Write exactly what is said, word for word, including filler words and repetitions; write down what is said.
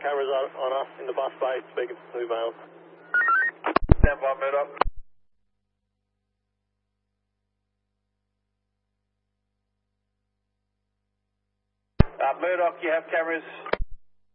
cameras on, on us in the bus bay, speaking to two males. Stand by, Murdoch. Uh, Murdoch, you have cameras